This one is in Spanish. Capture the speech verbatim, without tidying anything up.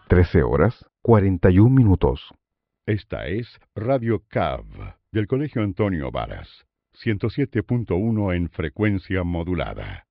trece horas, cuarenta y un minutos. Esta es Radio C A V del Colegio Antonio Varas, ciento siete punto uno en frecuencia modulada.